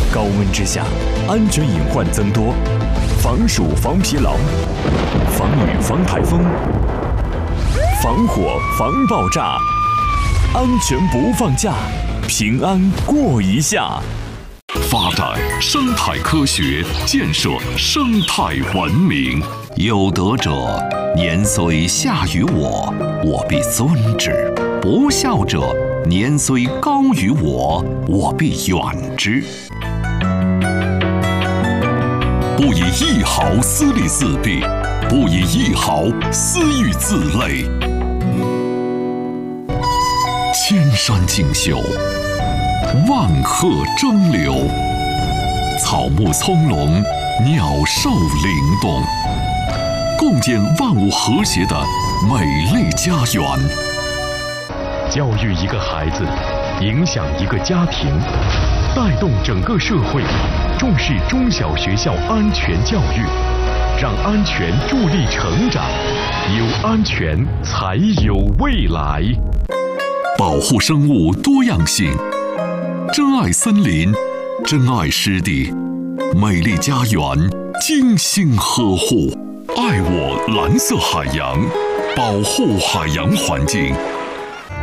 高温之下，安全隐患增多，防暑防疲劳，防雨防台风，防火防爆炸，安全不放假，平安过一夏。 发展生态科学，建设生态文明。有德者，年虽下于我，我必尊之；不孝者，年虽高于我，我必远之。不以一毫私利自弊，不以一毫私欲自累。千山竞秀，万壑争流，草木葱茏，鸟兽灵动，共建万物和谐的美丽家园。 教育一个孩子，影响一个家庭，带动整个社会，重视中小学校安全教育，让安全助力成长，有安全才有未来。 保护生物多样性，珍爱森林，珍爱湿地，美丽家园精心呵护。爱我蓝色海洋，保护海洋环境，